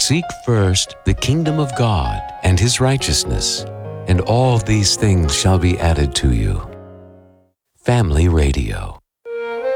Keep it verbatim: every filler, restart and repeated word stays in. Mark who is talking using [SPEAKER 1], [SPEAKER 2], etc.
[SPEAKER 1] Seek first the kingdom of God and His righteousness, and all these things shall be added to you. Family Radio.